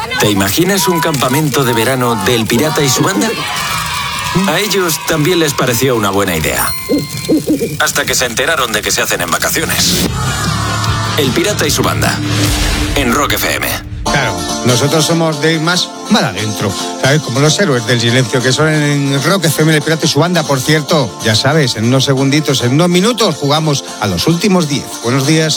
¿Te imaginas un campamento de verano del Pirata y su banda? A ellos también les pareció una buena idea. Hasta que se enteraron de que se hacen en vacaciones. El Pirata y su banda. En Rock FM. Claro, nosotros somos de ir más mal adentro, ¿sabes? Como los héroes del silencio que son en Rock FM, el Pirata y su banda. Por cierto, ya sabes, en unos segunditos, en unos minutos, jugamos a los últimos 10. Buenos días.